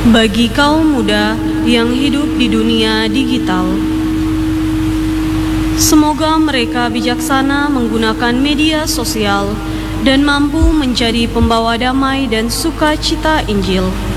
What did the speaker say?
Bagi kaum muda yang hidup di dunia digital, semoga mereka bijaksana menggunakan media sosial dan mampu menjadi pembawa damai dan sukacita Injil.